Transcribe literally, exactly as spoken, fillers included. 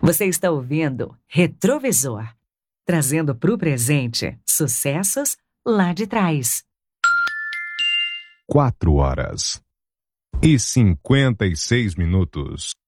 Você está ouvindo Retrovisor, trazendo para o presente sucessos lá de trás. Quatro horas e cinquenta e seis minutos.